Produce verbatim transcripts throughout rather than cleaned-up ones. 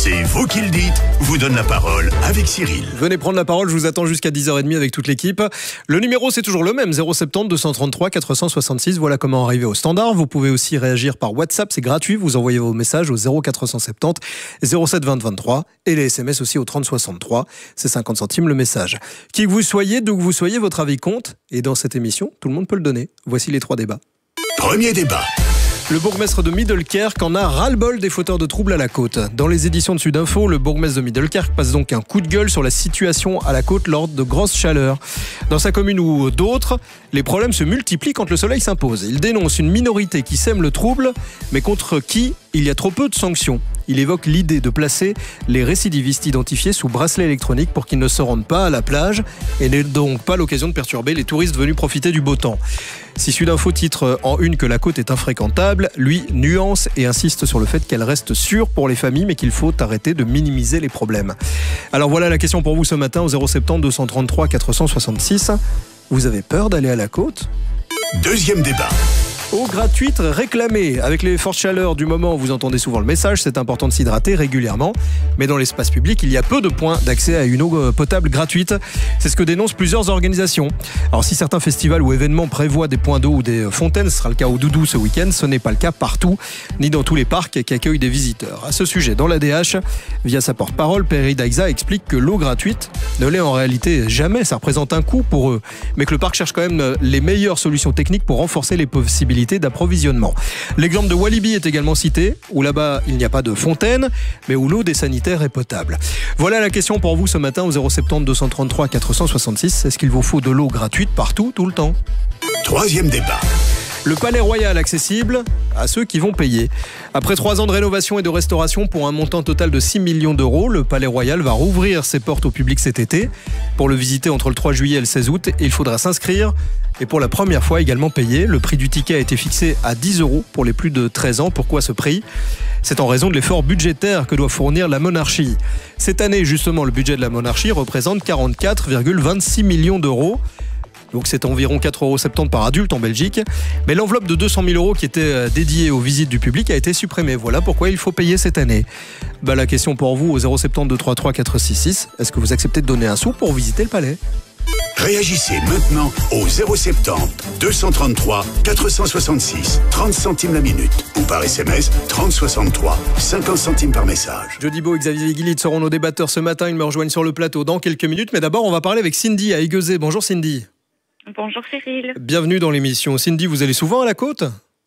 C'est vous qui le dites, vous donne la parole avec Cyril. Venez prendre la parole, je vous attends jusqu'à dix heures trente avec toute l'équipe. Le numéro c'est toujours le même, zéro sept zéro deux cent trente-trois quatre cent soixante-six. Voilà comment arriver au standard. Vous pouvez aussi réagir par WhatsApp, c'est gratuit. Vous envoyez vos messages au zéro quatre cent soixante-dix zéro sept vingt vingt-trois et les S M S aussi au trente soixante-trois. C'est cinquante centimes le message. Qui que vous soyez, d'où que vous soyez, votre avis compte. Et dans cette émission, tout le monde peut le donner. Voici les trois débats. Premier débat. Le bourgmestre de Middelkerk en a ras-le-bol des fauteurs de troubles à la côte. Dans les éditions de Sudinfo, le bourgmestre de Middelkerk passe donc un coup de gueule sur la situation à la côte lors de grosses chaleurs. Dans sa commune ou d'autres, les problèmes se multiplient quand le soleil s'impose. Il dénonce une minorité qui sème le trouble, mais contre qui il y a trop peu de sanctions. Il évoque l'idée de placer les récidivistes identifiés sous bracelet électronique pour qu'ils ne se rendent pas à la plage et n'aient donc pas l'occasion de perturber les touristes venus profiter du beau temps. Si Sudinfo titre en une que la côte est infréquentable, lui nuance et insiste sur le fait qu'elle reste sûre pour les familles mais qu'il faut arrêter de minimiser les problèmes. Alors voilà la question pour vous ce matin au zéro sept zéro deux cent trente-trois quatre cent soixante-six. Vous avez peur d'aller à la côte ? Deuxième débat. Eau gratuite réclamée. Avec les fortes chaleurs du moment, vous entendez souvent le message, c'est important de s'hydrater régulièrement. Mais dans l'espace public, il y a peu de points d'accès à une eau potable gratuite. C'est ce que dénoncent plusieurs organisations. Alors si certains festivals ou événements prévoient des points d'eau ou des fontaines, ce sera le cas au Doudou ce week-end, ce n'est pas le cas partout, ni dans tous les parcs qui accueillent des visiteurs. À ce sujet, dans l'A D H, via sa porte-parole, Perry Daiza explique que l'eau gratuite ne l'est en réalité jamais, ça représente un coût pour eux. Mais que le parc cherche quand même les meilleures solutions techniques pour renforcer les possibilités d'approvisionnement. L'exemple de Walibi est également cité, où là-bas il n'y a pas de fontaine, mais où l'eau des sanitaires est potable. Voilà la question pour vous ce matin au zéro sept zéro deux cent trente-trois quatre cent soixante-six. Est-ce qu'il vous faut de l'eau gratuite partout, tout le temps ? Troisième débat. Le Palais Royal accessible à ceux qui vont payer. Après trois ans de rénovation et de restauration pour un montant total de six millions d'euros, le Palais Royal va rouvrir ses portes au public cet été. Pour le visiter entre le trois juillet et le seize août, il faudra s'inscrire et pour la première fois également payer. Le prix du ticket a été fixé à dix euros pour les plus de treize ans. Pourquoi ce prix ? C'est en raison de l'effort budgétaire que doit fournir la monarchie. Cette année, justement, le budget de la monarchie représente quarante-quatre virgule vingt-six millions d'euros. Donc c'est environ quatre euros soixante-dix par adulte en Belgique. Mais l'enveloppe de deux cent mille euros qui était dédiée aux visites du public a été supprimée. Voilà pourquoi il faut payer cette année. Bah, la question pour vous au zéro sept zéro deux cent trente-trois quatre cent soixante-six. Est-ce que vous acceptez de donner un sou pour visiter le palais ? Réagissez maintenant au zéro sept zéro deux cent trente-trois quatre cent soixante-six, trente centimes la minute ou par S M S trente soixante-trois, cinquante centimes par message. Jody Beau et Xavier Guillit seront nos débatteurs ce matin. Ils me rejoignent sur le plateau dans quelques minutes. Mais d'abord, on va parler avec Cindy à Aiguezé. Bonjour Cindy. Bonjour Cyril. Bienvenue dans l'émission. Cindy, vous allez souvent à la côte ?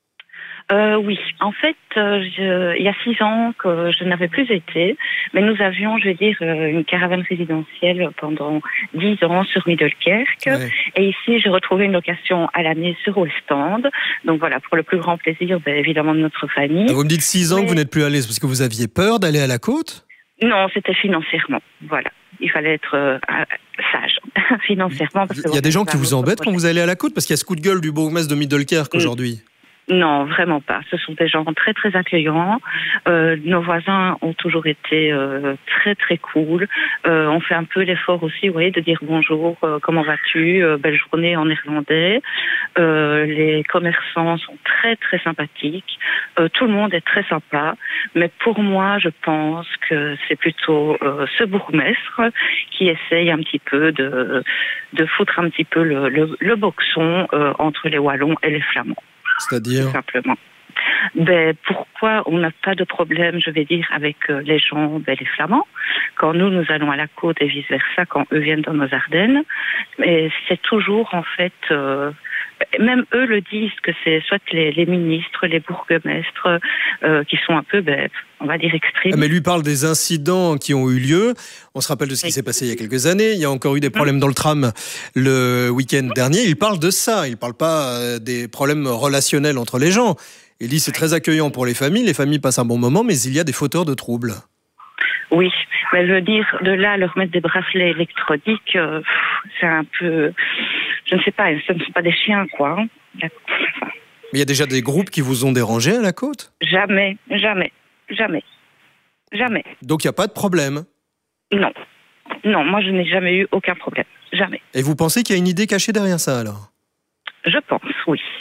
Euh, oui, en fait, euh, je, il y a six ans que je n'avais plus été, mais nous avions, je veux dire, une caravane résidentielle pendant dix ans sur Middelkerk. Ouais. Et ici, j'ai retrouvé une location à l'année sur Ostend. Donc voilà, pour le plus grand plaisir, ben, évidemment, de notre famille. Ah, vous me dites six ans mais... que vous n'êtes plus à l'aise parce que vous aviez peur d'aller à la côte ? Non, c'était financièrement, voilà. Il fallait être euh, sage financièrement. Parce que il y a des gens qui vous embêtent quand vous allez à la côte parce qu'il y a ce coup de gueule du bourgmestre de Middelkerk mmh. aujourd'hui. Non, vraiment pas. Ce sont des gens très très accueillants. Euh, nos voisins ont toujours été euh, très très cool. Euh, on fait un peu l'effort aussi, vous voyez, de dire bonjour, euh, comment vas-tu, euh, belle journée en néerlandais. Euh, les commerçants sont très très sympathiques. Euh, tout le monde est très sympa. Mais pour moi, je pense que c'est plutôt euh, ce bourgmestre qui essaye un petit peu de de foutre un petit peu le, le, le boxon euh, entre les Wallons et les Flamands. C'est-à-dire ? Tout simplement. Ben, pourquoi on n'a pas de problème, je vais dire, avec euh, les gens, ben, les Flamands, quand nous, nous allons à la côte et vice-versa, quand eux viennent dans nos Ardennes. Mais c'est toujours, en fait, euh, même eux le disent, que c'est soit les, les ministres, les bourgmestres, euh, qui sont un peu, ben, on va dire, extrémistes. Ah, mais lui parle des incidents qui ont eu lieu. On se rappelle de ce qui oui. s'est passé il y a quelques années. Il y a encore eu des problèmes dans le tram le week-end dernier. Il parle de ça. Il ne parle pas des problèmes relationnels entre les gens. Il dit c'est très accueillant pour les familles. Les familles passent un bon moment, mais il y a des fauteurs de troubles. Oui, mais je veux dire, de là à leur mettre des bracelets électroniques, euh, c'est un peu... Je ne sais pas, ce ne sont pas des chiens, quoi. Mais il y a déjà des groupes qui vous ont dérangé à la côte ? Jamais, jamais, jamais, jamais. Donc il n'y a pas de problème ? Non, non, moi je n'ai jamais eu aucun problème, jamais. Et vous pensez qu'il y a une idée cachée derrière ça alors ? Je pense, oui.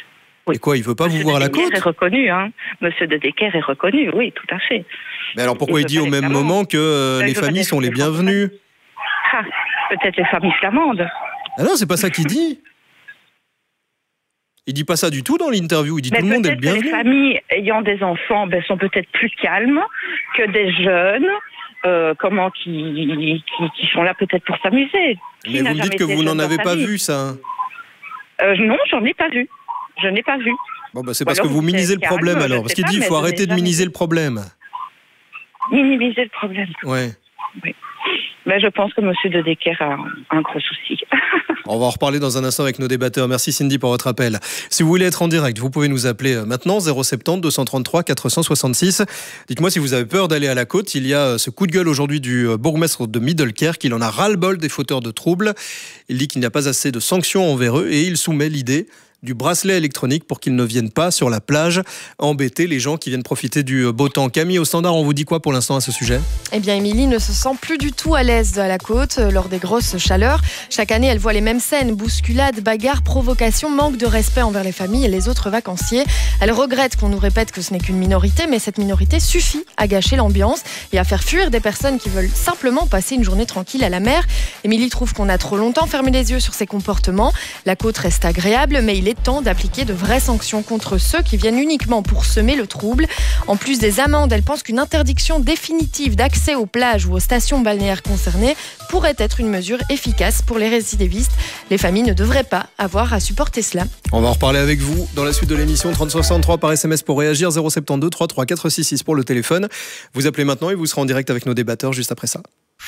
Oui. Et quoi, il veut pas Monsieur vous voir à la côte? est reconnu, hein. Monsieur de Decker est reconnu, oui, tout à fait. Mais alors pourquoi il, il dit au même moment que euh, les familles sont les bienvenues? Ah, peut-être les familles flamandes. Ah non, c'est pas ça qu'il dit. Il dit pas ça du tout dans l'interview. Il dit mais tout le monde est le bienvenu. Les familles ayant des enfants ben, sont peut-être plus calmes que des jeunes, euh, comment qui, qui, qui sont là peut-être pour s'amuser. Mais vous me dites que vous n'en avez pas vu ça. Euh, non, j'en ai pas vu. Je n'ai pas vu. Bon bah c'est parce que vous minimisez le problème alors. Parce qu'il dit il faut arrêter de minimiser le problème. Minimiser le problème. Ouais. Oui. Mais je pense que Monsieur de Decker a un gros souci. On va en reparler dans un instant avec nos débatteurs. Merci Cindy pour votre appel. Si vous voulez être en direct, vous pouvez nous appeler maintenant zéro sept zéro deux cent trente-trois quatre cent soixante-six. Dites-moi si vous avez peur d'aller à la côte. Il y a ce coup de gueule aujourd'hui du bourgmestre de Middelkerk. Il en a ras-le-bol des fauteurs de troubles. Il dit qu'il n'y a pas assez de sanctions envers eux et il soumet l'idée du bracelet électronique pour qu'ils ne viennent pas sur la plage embêter les gens qui viennent profiter du beau temps. Camille, au standard, on vous dit quoi pour l'instant à ce sujet? Eh bien, Émilie ne se sent plus du tout à l'aise à la côte lors des grosses chaleurs. Chaque année, elle voit les mêmes scènes, bousculades, bagarres, provocations, manque de respect envers les familles et les autres vacanciers. Elle regrette qu'on nous répète que ce n'est qu'une minorité, mais cette minorité suffit à gâcher l'ambiance et à faire fuir des personnes qui veulent simplement passer une journée tranquille à la mer. Émilie trouve qu'on a trop longtemps fermé les yeux sur ces comportements. La côte reste agréable, mais il est temps d'appliquer de vraies sanctions contre ceux qui viennent uniquement pour semer le trouble. En plus des amendes, elle pense qu'une interdiction définitive d'accès aux plages ou aux stations balnéaires concernées pourrait être une mesure efficace pour les récidivistes. Les familles ne devraient pas avoir à supporter cela. On va en reparler avec vous dans la suite de l'émission. Trente soixante-trois par S M S pour réagir, zéro sept deux trois trois quatre six six pour le téléphone. Vous appelez maintenant et vous serez en direct avec nos débatteurs juste après ça.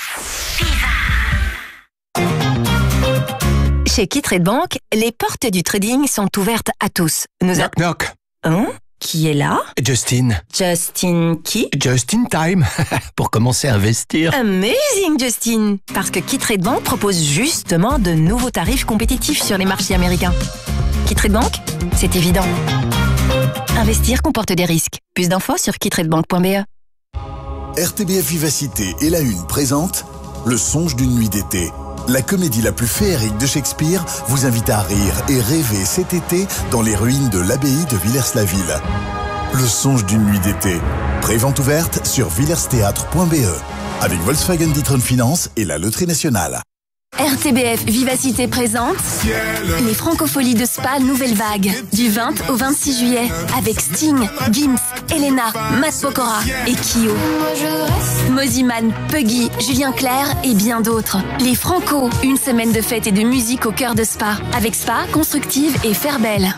Chez Kittrade Bank, les portes du trading sont ouvertes à tous. Nous knock a... knock. Hein? Qui est là? Justin. Justin qui? Just in time. Pour commencer à investir. Amazing, Justin. Parce que Kittrade Bank propose justement de nouveaux tarifs compétitifs sur les marchés américains. Kittrade Bank, c'est évident. Investir comporte des risques. Plus d'infos sur kittrade bank point b e. R T B F Vivacité et la Une présente Le songe d'une nuit d'été. La comédie la plus féerique de Shakespeare vous invite à rire et rêver cet été dans les ruines de l'abbaye de Villers-la-Ville. Le songe d'une nuit d'été. Prévente ouverte sur villers théâtre point b e avec Volkswagen D'Ieteren Finance et la Loterie Nationale. R T B F Vivacité présente les Francopholies de Spa Nouvelle Vague du vingt au vingt-six juillet avec Sting, Gims, Elena, Matt Pokora et Kyo. Moziman, Puggy, Julien Clerc et bien d'autres. Les Franco, une semaine de fête et de musique au cœur de Spa avec Spa, Constructive et Fairbelle.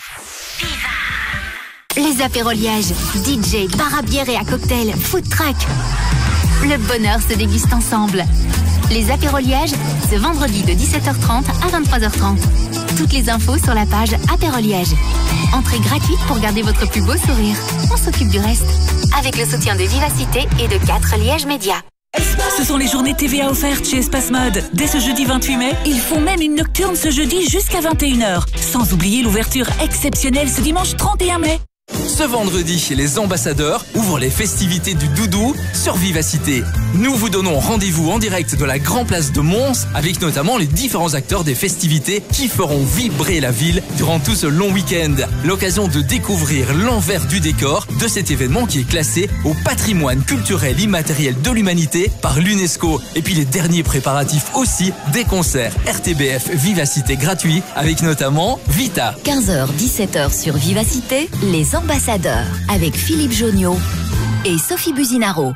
Les apéroliages, D J, bar à bière et à cocktail, food truck. Le bonheur se déguste ensemble. Les apéroliages, ce vendredi de dix-sept heures trente à vingt-trois heures trente. Toutes les infos sur la page Apéroliage. Entrée gratuite pour garder votre plus beau sourire. On s'occupe du reste. Avec le soutien de Vivacité et de quatre Liège Média. Ce sont les journées T V A offertes chez Espace Mode. Dès ce jeudi vingt-huit mai, ils font même une nocturne ce jeudi jusqu'à vingt et une heures. Sans oublier l'ouverture exceptionnelle ce dimanche trente et un mai. Ce vendredi, les ambassadeurs ouvrent les festivités du doudou sur Vivacité. Nous vous donnons rendez-vous en direct de la Grand Place de Mons avec notamment les différents acteurs des festivités qui feront vibrer la ville durant tout ce long week-end. L'occasion de découvrir l'envers du décor de cet événement qui est classé au patrimoine culturel immatériel de l'humanité par l'UNESCO. Et puis les derniers préparatifs aussi des concerts R T B F Vivacité gratuits avec notamment Vita. quinze heures dix-sept heures sur Vivacité, les ambassadeurs avec Philippe Joniot et Sophie Buzinaro.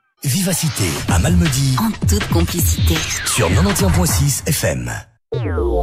Vivacité à Malmedy En toute complicité. sur quatre-vingt-onze virgule six F M.